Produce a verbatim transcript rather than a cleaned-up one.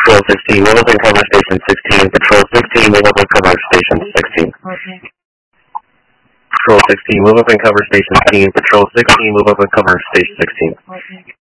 Patrol sixteen, move up and cover Station sixteen. Patrol sixteen, move up and cover Station sixteen. Okay. Patrol sixteen, move up and cover Station sixteen. Patrol sixteen, move up and cover Station sixteen. Okay.